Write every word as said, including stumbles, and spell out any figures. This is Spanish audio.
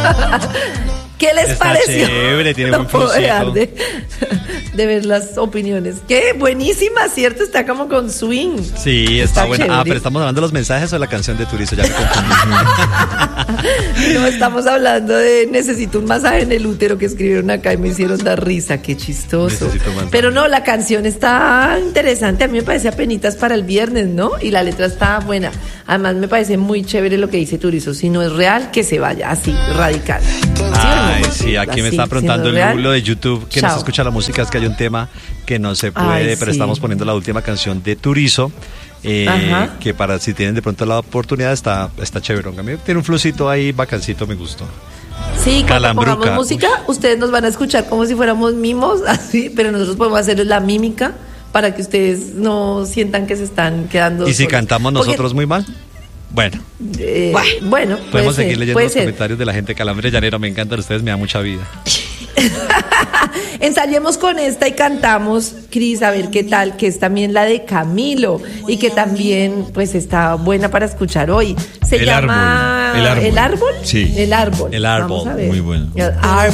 ¿Qué les Está pareció? chévere, tiene no buen puedo flowcito. dejar de, de ver las opiniones. Qué buenísima, ¿cierto? Está como con swing. Sí, está, Está buena. chévere. Ah, pero estamos hablando de los mensajes o de la canción de Turizo, ya me confundí. No, estamos hablando de necesito un masaje en el útero que escribieron acá y me hicieron dar risa, qué chistoso. Necesito masaje. Pero no, la canción está interesante, a mí me parece apenitas para el viernes, ¿no? Y la letra está buena. Además me parece muy chévere lo que dice Turizo, si no es real, que se vaya, así, radical. ¿Sí o no? Ay, sí, aquí me Así, está si preguntando no es el real, Lulo de YouTube que no chao. se escucha la música, es que hay un tema que no se puede, Ay, pero sí. estamos poniendo la última canción de Turizo. Eh, Ajá. que para si tienen de pronto la oportunidad está, está chévere. A mí tiene un flucito ahí bacancito, me gustó. Sí, cuando Calambruca. pongamos música, ustedes nos van a escuchar como si fuéramos mimos, así, pero nosotros podemos hacer la mímica para que ustedes no sientan que se están quedando Y si solos. cantamos Porque, nosotros muy mal, bueno, eh, bueno, puede podemos ser, seguir leyendo puede los ser. comentarios de la gente. Calambre Llanero, me encantan ustedes, me da mucha vida. Ensayemos con esta y cantamos, Cris, a ver qué tal, que es también la de Camilo y que también pues está buena para escuchar hoy. Se El llama árbol, el árbol. ¿El árbol? Sí. El árbol. El árbol, Vamos a ver. muy bueno. El árbol.